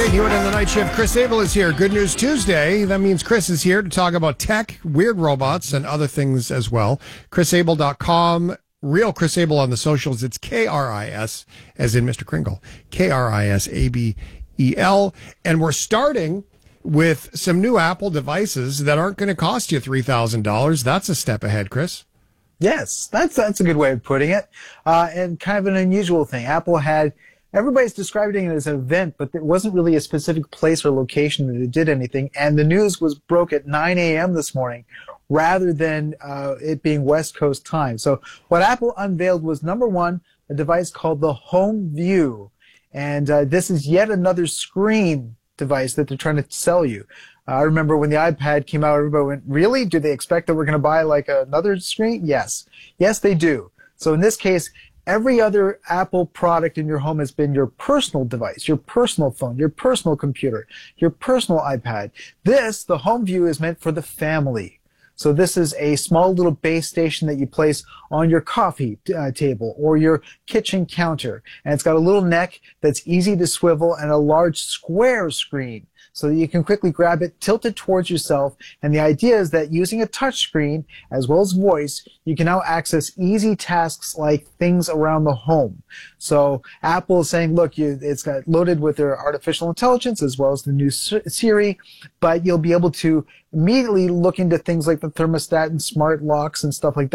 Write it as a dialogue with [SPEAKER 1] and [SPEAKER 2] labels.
[SPEAKER 1] Jade Hewitt on the night shift. Chris Abel is here. Good News Tuesday. That means Chris is here to talk about tech, weird robots, and other things as well. ChrisAbel.com. Real Chris Abel on the socials. It's K-R-I-S, as in Mr. Kringle. K-R-I-S-A-B-E-L. And we're starting with some new Apple devices that aren't going to cost you $3,000. That's a step ahead, Chris.
[SPEAKER 2] Yes, that's a good way of putting it. And kind of an unusual thing. Apple had, everybody's describing it as an event, but there wasn't really a specific place or location that it did anything. And the news was broke at 9 a.m. this morning, rather than it being West Coast time. So what Apple unveiled was, number one, a device called the Home View. And this is yet another screen device that they're trying to sell you. I remember when the iPad came out, everybody went, really? Do they expect that we're going to buy like another screen? Yes. Yes, they do. So in this case, every other Apple product in your home has been your personal device, your personal phone, your personal computer, your personal iPad. This, the Home View, is meant for the family. So this is a small little base station that you place on your coffee table or your kitchen counter. And it's got a little neck that's easy to swivel and a large square screen so that you can quickly grab it, tilt it towards yourself. And the idea is that using a touch screen as well as voice, you can now access easy tasks like things around the home. So Apple is saying, look, it's got loaded with their artificial intelligence as well as the new Siri, but you'll be able to immediately look into things like the thermostat and smart locks and stuff like that.